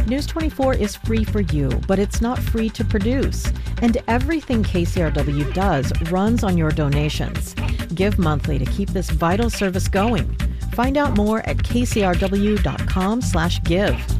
News 24 is free for you, but it's not free to produce. And everything KCRW does runs on your donations. Give monthly to keep this vital service going. Find out more at kcrw.com/give.